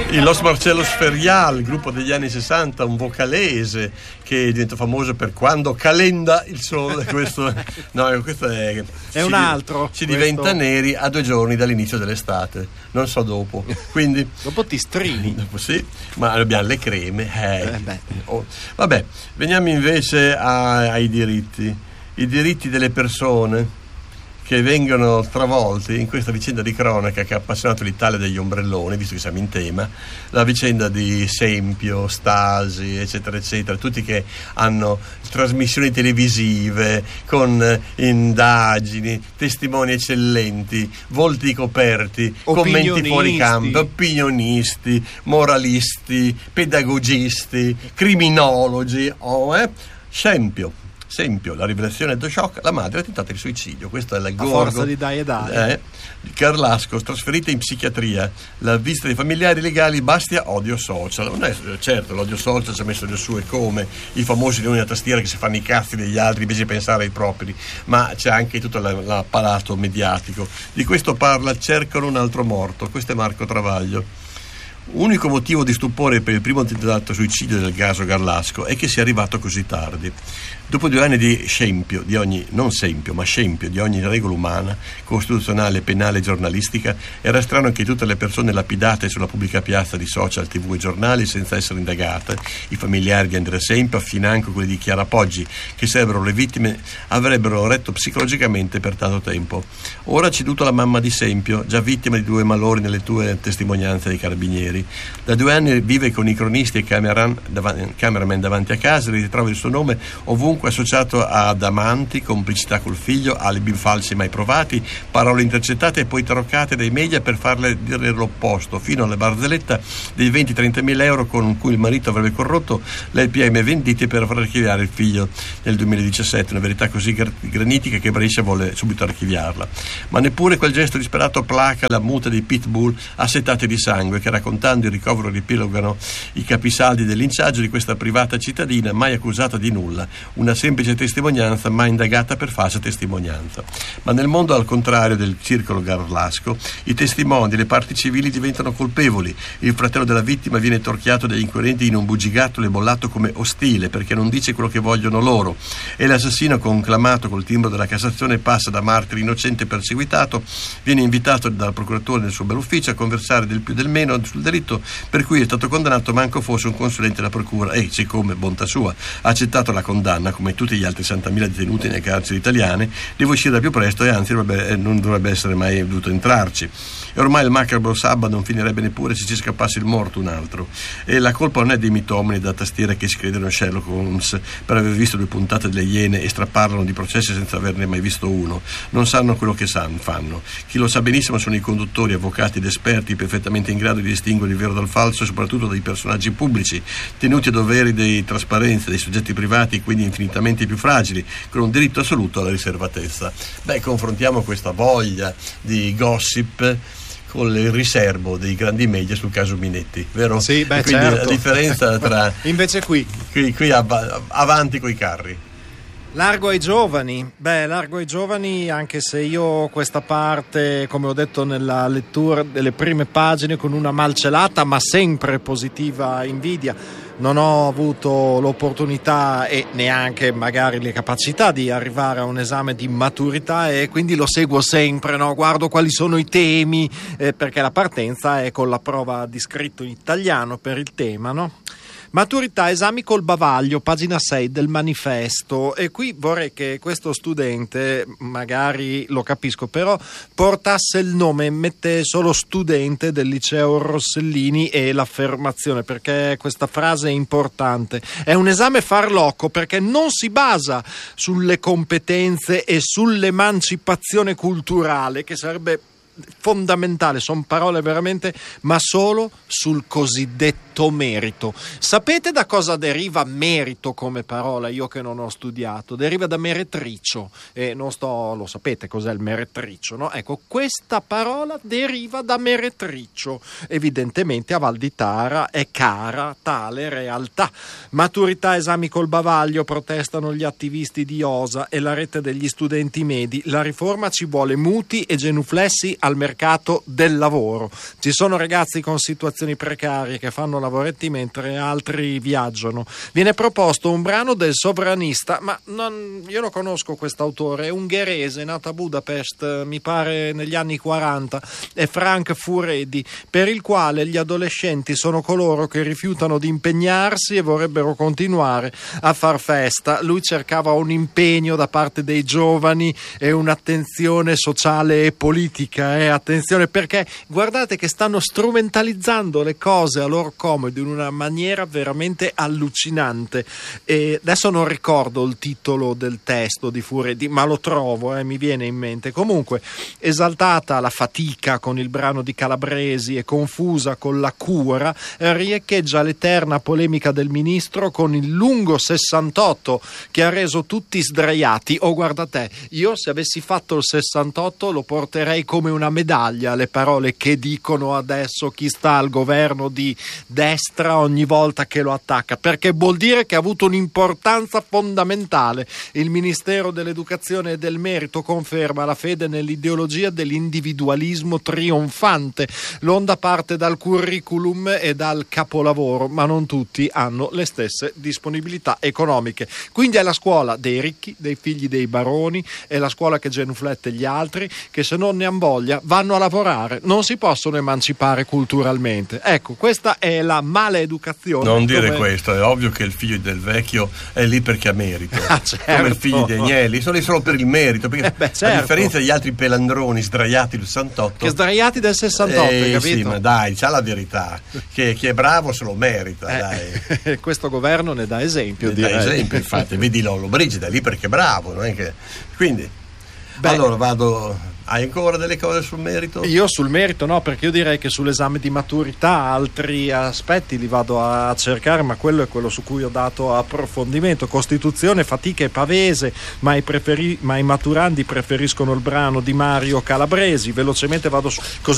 Il Los Marcellos Ferial, il gruppo degli anni 60, un vocalese che diventa famoso per quando calenda il sole. Questo è un altro. Si diventa neri a 2 giorni dall'inizio dell'estate, non so dopo. Quindi dopo ti strini. Dopo sì, ma abbiamo le creme. Vabbè, veniamo invece ai diritti. I diritti delle persone che vengono travolti in questa vicenda di cronaca che ha appassionato l'Italia degli ombrelloni, visto che siamo in tema, la vicenda di Sempio, Stasi, eccetera eccetera, tutti che hanno trasmissioni televisive con indagini, testimoni eccellenti, volti coperti, commenti fuori campo, opinionisti, moralisti, pedagogisti, criminologi. Sempio, la rivelazione dello shock, la madre ha tentato il suicidio. Questo è a forza di dai e dai. Garlasco, trasferita in psichiatria, la visita dei familiari legali, Bastia, odio social. Non è certo, l'odio social ci ha messo le sue, come i famosi leoni a tastiera che si fanno i cazzi degli altri invece di pensare ai propri, ma c'è anche tutto l'apparato mediatico. Di questo parla Cercano un altro morto. Questo è Marco Travaglio. Unico motivo di stupore per il primo tentato suicidio del caso Garlasco è che sia arrivato così tardi. Dopo 2 anni di scempio di ogni regola umana, costituzionale, penale e giornalistica, era strano che tutte le persone lapidate sulla pubblica piazza di social, tv e giornali senza essere indagate, i familiari di Andrea Sempio, affinanco quelli di Chiara Poggi, che sarebbero le vittime, avrebbero retto psicologicamente per tanto tempo. Ora ha ceduto la mamma di Sempio, già vittima di 2 malori nelle tue testimonianze dei carabinieri. Da 2 anni vive con i cronisti e cameraman davanti a casa, ritrova il suo nome ovunque associato ad amanti, complicità col figlio, alibi falsi mai provati, parole intercettate e poi taroccate dai media per farle dire l'opposto, fino alla barzelletta dei 20-30 mila euro con cui il marito avrebbe corrotto l'LPM venditi per far archiviare il figlio nel 2017, una verità così granitica che Brescia vuole subito archiviarla. Ma neppure quel gesto disperato placa la muta dei pitbull assetati di sangue che, raccontando il ricovero, riepilogano i capisaldi del linciaggio di questa privata cittadina mai accusata di nulla, una semplice testimonianza mai indagata per falsa testimonianza. Ma nel mondo al contrario del circolo Garlasco, i testimoni, le parti civili diventano colpevoli, il fratello della vittima viene torchiato dagli inquirenti in un bugigattolo e bollato come ostile perché non dice quello che vogliono loro, e l'assassino, conclamato col timbro della Cassazione, passa da martire innocente perseguitato, viene invitato dal procuratore nel suo bell'ufficio a conversare del più del meno sul delitto per cui è stato condannato, manco fosse un consulente della procura, e siccome, bontà sua, ha accettato la condanna come tutti gli altri 60.000 detenuti nelle carceri italiane, deve uscire da più presto e anzi non dovrebbe essere mai dovuto entrarci. E ormai il macabro sabato non finirebbe neppure se ci scappasse il morto un altro. E la colpa non è dei mitomani da tastiera che si credono Sherlock Holmes per aver visto 2 puntate delle Iene e straparlano di processi senza averne mai visto uno. Non sanno quello che fanno. Chi lo sa benissimo sono i conduttori, avvocati ed esperti perfettamente in grado di distinguere il vero dal falso, e soprattutto dei personaggi pubblici, tenuti a doveri di trasparenza, dei soggetti privati, quindi infinitamente più fragili, con un diritto assoluto alla riservatezza. Confrontiamo questa voglia di gossip con il riservo dei grandi media sul caso Minetti, vero? Sì, quindi certo. La differenza tra invece qui avanti coi carri. Largo ai giovani, anche se io questa parte, come ho detto nella lettura delle prime pagine, con una malcelata ma sempre positiva invidia, non ho avuto l'opportunità e neanche magari le capacità di arrivare a un esame di maturità, e quindi lo seguo sempre, no? Guardo quali sono i temi, perché la partenza è con la prova di scritto in italiano per il tema, no? Maturità, esami col bavaglio, pagina 6 del manifesto, e qui vorrei che questo studente, magari lo capisco, però portasse il nome, mette solo studente del liceo Rossellini e l'affermazione, perché questa frase è importante. È un esame farlocco perché non si basa sulle competenze e sull'emancipazione culturale, che sarebbe fondamentale, sono parole veramente, ma solo sul cosiddetto merito. Sapete da cosa deriva merito come parola? Io che non ho studiato, deriva da meretricio, e lo sapete cos'è il meretricio, no? Ecco, questa parola deriva da meretricio. Evidentemente a Val di Tara è cara tale realtà. Maturità, esami col bavaglio, protestano gli attivisti di OSA e la rete degli studenti medi. La riforma ci vuole muti e genuflessi al mercato del lavoro. Ci sono ragazzi con situazioni precarie che fanno lavoretti mentre altri viaggiano. Viene proposto un brano del sovranista, ma io lo conosco quest'autore, è ungherese, nato a Budapest, mi pare negli anni 40, è Frank Furedi, per il quale gli adolescenti sono coloro che rifiutano di impegnarsi e vorrebbero continuare a far festa. Lui cercava un impegno da parte dei giovani e un'attenzione sociale e politica, attenzione, perché guardate che stanno strumentalizzando le cose a loro comodo in una maniera veramente allucinante. E adesso non ricordo il titolo del testo di Furedi, ma lo trovo, mi viene in mente. Comunque, esaltata la fatica con il brano di Calabresi e confusa con la cura, riecheggia l'eterna polemica del ministro con il lungo 68 che ha reso tutti sdraiati. Guarda te, io se avessi fatto il 68 lo porterei come una medaglia alle parole che dicono adesso chi sta al governo di destra ogni volta che lo attacca, perché vuol dire che ha avuto un'importanza fondamentale. Il Ministero dell'Educazione e del Merito conferma la fede nell'ideologia dell'individualismo trionfante. L'onda parte dal curriculum e dal capolavoro, ma non tutti hanno le stesse disponibilità economiche. Quindi è la scuola dei ricchi, dei figli dei baroni, è la scuola che genuflette gli altri, che se non ne han voglia vanno a lavorare, non si possono emancipare culturalmente. Ecco, questa è la maleducazione. Non dire questo, è ovvio che il figlio del vecchio è lì perché ha merito. Certo. Come il figlio di Agnelli, sono lì solo per il merito, perché certo. A differenza degli altri pelandroni sdraiati del 68, che sdraiati del 68, capito? Sì, ma dai, c'ha la verità, che chi è bravo se lo merita, dai. Questo governo ne dà esempio, direi. Dà esempio, infatti, vedi Lollobrigida è lì perché è bravo, non è che... Quindi, allora vado... Hai ancora delle cose sul merito? Io sul merito no, perché io direi che sull'esame di maturità altri aspetti li vado a cercare, ma quello è quello su cui ho dato approfondimento. Costituzione, fatica e Pavese, ma i maturandi preferiscono il brano di Mario Calabresi. Velocemente vado così